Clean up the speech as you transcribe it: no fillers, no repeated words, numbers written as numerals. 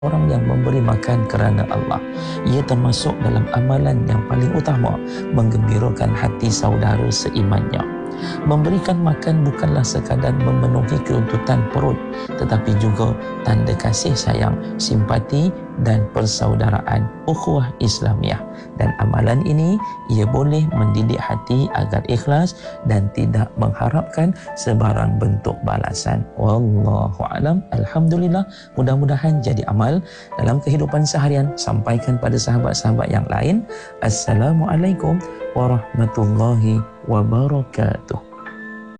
orang yang memberi makan kerana Allah. Ia termasuk dalam amalan yang paling utama, menggembirakan hati saudara seimannya. Memberikan makan bukanlah sekadar memenuhi keuntutan perut, tetapi juga tanda kasih sayang, simpati dan persaudaraan ukhuwah Islamiah. Dan amalan ini ia boleh mendidik hati agar ikhlas dan tidak mengharapkan sebarang bentuk balasan. Wallahu alam. Alhamdulillah, mudah-mudahan jadi amal dalam kehidupan seharian. Sampaikan pada sahabat-sahabat yang lain. Assalamualaikum warahmatullahi wabarakatuh.